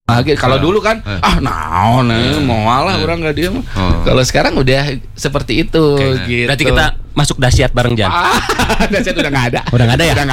Kalau dulu kan moal lah orang nggak diem. Kalau sekarang udah seperti itu. Gitu. Berarti kita masuk dahsyat bareng Jan. Dahsyat udah nggak ada. Udah nggak ada ya?